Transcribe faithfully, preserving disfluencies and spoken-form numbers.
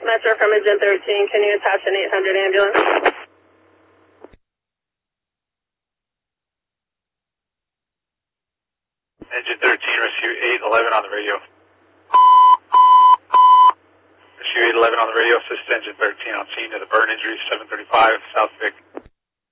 Metro from Engine thirteen, can you attach an eight hundred ambulance? Engine thirteen, rescue eight eleven on the radio. Rescue eight eleven on the radio, assist engine thirteen on scene to the burn injury, seven thirty-five, South Vic.